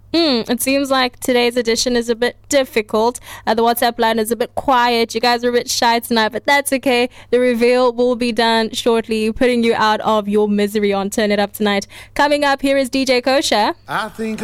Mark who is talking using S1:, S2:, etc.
S1: It seems like today's edition is a bit difficult. The WhatsApp line is a bit quiet. You guys are a bit shy tonight, but that's okay. The reveal will be done shortly, putting you out of your misery on Turn It Up tonight. Coming up, here is DJ Kosha.
S2: I think